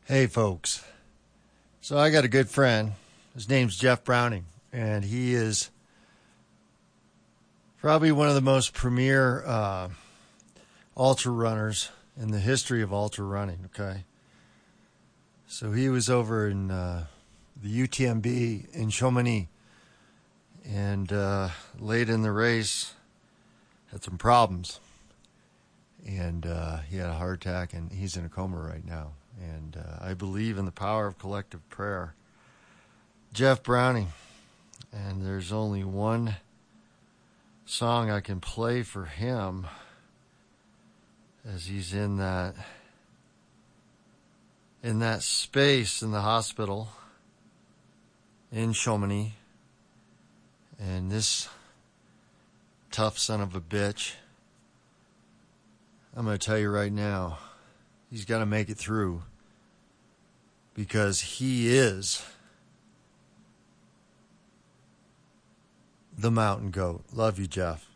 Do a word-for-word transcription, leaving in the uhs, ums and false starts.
Hey, folks. So I got a good friend. His name's Jeff Browning, and he is probably one of the most premier uh, ultra runners in the history of ultra running. Okay, so he was over in uh, the U T M B in Chamonix, and uh, late in the race had some problems, and uh, he had a heart attack, and he's in a coma right now. And uh, I believe in the power of collective prayer. Jeff Browning, and there's only one song I can play for him as he's in that in that space in the hospital in Chamonix, and this tough son of a bitch, I'm going to tell you right now, he's got to make it through, because he is the mountain goat. Love you, Jeff.